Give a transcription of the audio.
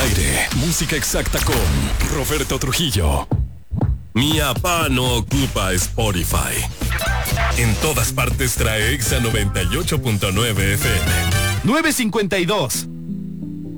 aire, música exacta con Roberto Trujillo. Mi papá no ocupa Spotify. En todas partes trae Exa 98.9 FM. 9:52.